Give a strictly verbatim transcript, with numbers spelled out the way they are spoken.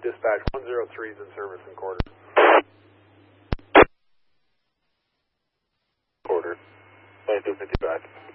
Dispatch one zero three is in service in quarter. Quarter. twenty-two fifty-five.